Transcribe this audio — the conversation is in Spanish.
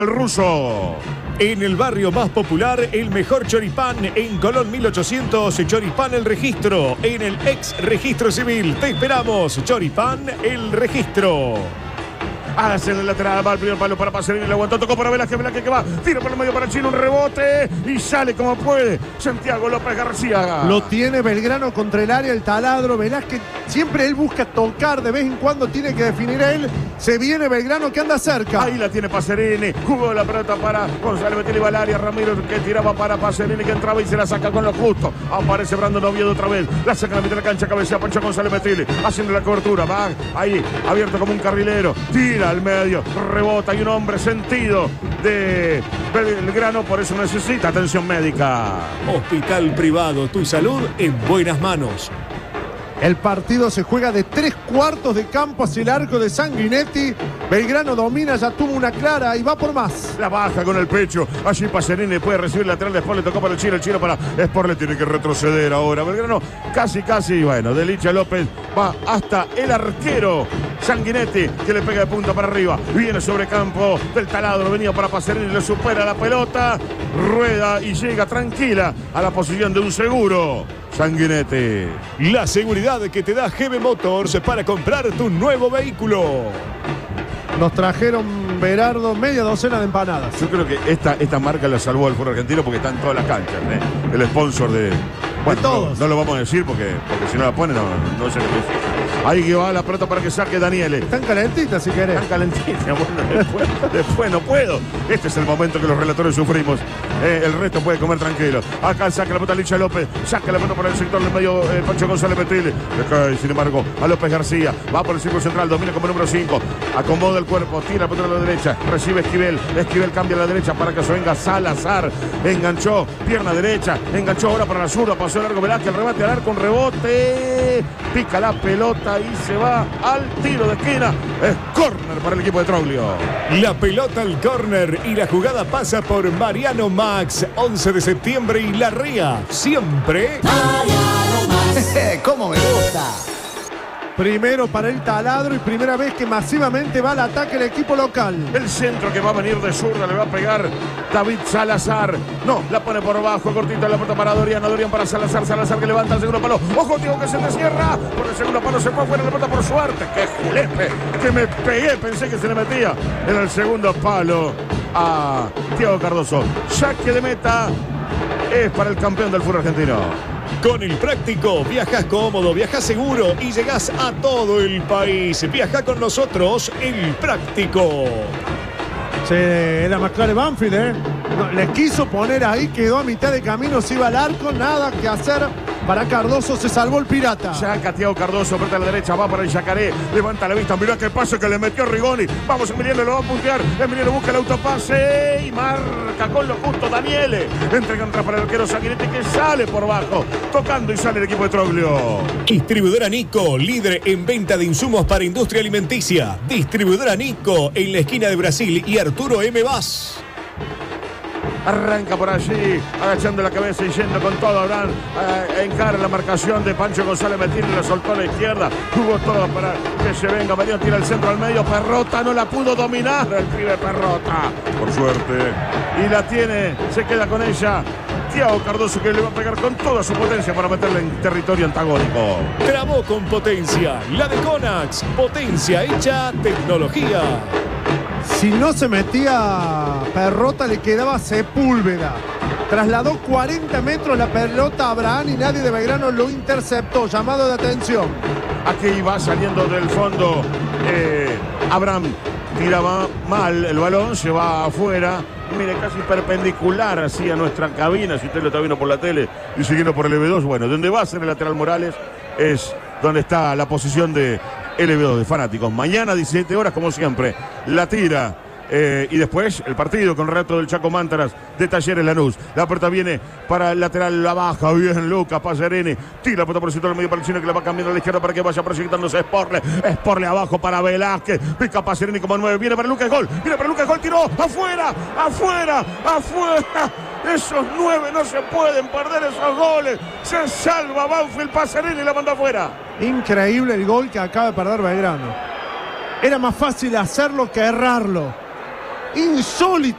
El ruso. En el barrio más popular, el mejor choripán en Colón 1800, Choripán El Registro, en el ex registro civil. Te esperamos, Choripán El Registro. Hace el lateral, va al primer palo para Pacerini, le aguantó, tocó para Velázquez que va, tira por el medio para Chino, un rebote y sale como puede Santiago López García. Lo tiene Belgrano contra el área, el taladro, Velázquez, siempre él busca tocar, de vez en cuando tiene que definir él, se viene Belgrano que anda cerca. Ahí la tiene Pacerini, jugó la pelota para González Betelli, va al área, Ramiro que tiraba para Pacerini que entraba y se la saca con lo justo. Aparece Brandon Oviedo otra vez, la saca a la mitad de la cancha, cabecea Pancho González Betelli, haciendo la cobertura, va ahí, abierto como un carrilero, tira al medio, rebota y un hombre sentido de Belgrano, por eso necesita atención médica. Hospital Privado, tu salud en buenas manos. El partido se juega de 3/4 de campo hacia el arco de Sanguinetti. Belgrano domina, ya tuvo una clara y va por más. La baja con el pecho. Allí Pacerini puede recibir lateral de Sport, le tocó para el chino para Sport, le tiene que retroceder ahora. Belgrano casi, bueno, Delicia López va hasta el arquero Sanguinetti, que le pega de punta para arriba. Viene sobre campo del taladro, venía para Pacerini, le supera la pelota, rueda y llega tranquila a la posición de un seguro. Sanguinetti. La seguridad que te da GB Motors para comprar tu nuevo vehículo. Nos trajeron, Berardo, media docena de empanadas. Yo creo que esta marca la salvó al fútbol argentino porque está en todas las canchas, ¿eh? El sponsor de todos. No lo vamos a decir porque si no la ponen no sé qué es. Ahí que va la pelota para que saque Daniele. Están calentitas si querés. Están calentitas, bueno, después no puedo. Este es el momento que los relatores sufrimos. El resto puede comer tranquilo. Acá saca la pelota Licha López, saca la pelota por el sector del medio Pancho González Betelli. Deja, sin embargo, a López García. Va por el círculo central, domina como número 5. Acomoda el cuerpo, tira la pelota a la derecha. Recibe Esquivel. Esquivel cambia a la derecha para que se venga Salazar. Enganchó, pierna derecha. Enganchó ahora para la zurda. Pasó el largo Velázquez, el rebate al arco, un rebote. Pica la pelota y se va al tiro de esquina. Es córner para el equipo de Troglio. La pelota al córner y la jugada pasa por Mariano Max. 11 de septiembre y La Ría. Siempre Mariano Max. ¿Cómo me gusta? Primero para el taladro y primera vez que masivamente va al ataque el equipo local. El centro que va a venir de zurda le va a pegar David Salazar. No, la pone por abajo, cortito la pelota para Dorian. Dorian para Salazar. Salazar que levanta el segundo palo. Ojo, Tiago, que se te cierra. Por el segundo palo se fue fuera la pelota por suerte. ¡Qué julepe! Que me pegué, pensé que se le metía en el segundo palo a Tiago Cardoso. Saque de meta es para el campeón del fútbol argentino. Con el práctico, viajas cómodo, viajas seguro y llegás a todo el país. Viaja con nosotros, el práctico. Sí, era McLaren Banfield, ¿eh? No, le quiso poner ahí, quedó a mitad de camino, se iba al arco, nada que hacer. Para Cardoso, se salvó el pirata. Saca Tiago Cardoso, aprieta a la derecha, va para el Yacaré, levanta la vista, mirá qué pase que le metió Rigoni. Vamos, Emiliano, lo va a puntear. Emiliano busca el autopase y marca con lo justo Daniele. Entrega para el arquero Sanguinetti que sale por bajo, tocando y sale el equipo de Troglio. Distribuidora Nico, líder en venta de insumos para industria alimenticia. Distribuidora Nico, en la esquina de Brasil y Arturo M. Vaz. Arranca por allí, agachando la cabeza y yendo con todo. Abraham encara la marcación de Pancho González Betelli, la soltó a la izquierda. Tuvo todo para que se venga. María tira el centro al medio. Perrota no la pudo dominar. El pibe Perrota, por suerte. Y la tiene, se queda con ella Tiago Cardoso, que le va a pegar con toda su potencia para meterla en territorio antagónico. Trabó con potencia. La de Conax. Potencia hecha tecnología. Si no se metía Perrota, le quedaba Sepúlveda. Trasladó 40 metros la pelota a Abraham y nadie de Belgrano lo interceptó. Llamado de atención. Aquí va saliendo del fondo Abraham. Tiraba mal el balón, se va afuera. Mire, casi perpendicular así a nuestra cabina. Si usted lo está viendo por la tele y siguiendo por el LB2, bueno, donde va a ser el lateral Morales es donde está la posición de LB2 de fanáticos. Mañana 17 horas como siempre. La tira y después el partido con reto del Chaco Mántaras de Talleres Lanús. La pelota viene para el lateral, la baja bien Lucas Pacerini, tira la pelota por el centro del medio para el chino que la va cambiando a la izquierda para que vaya proyectándose Sporle abajo para Velázquez, pica Pacerini como 9, viene para Lucas, gol, tiró afuera. Esos 9 no se pueden perder esos goles. Se salva Banfield, Pacerini y la manda afuera. Increíble el gol que acaba de perder Belgrano. Era más fácil hacerlo que errarlo. insólito.